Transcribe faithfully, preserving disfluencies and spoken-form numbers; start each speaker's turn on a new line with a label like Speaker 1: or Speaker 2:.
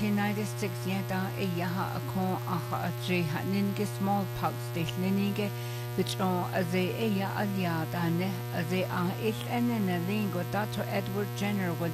Speaker 1: nineteen ninety-six yada iyaha akon aha atri haninge smallpox dishninige which on as a iya aliadane as a il enen lingo Doctor Edward Jenner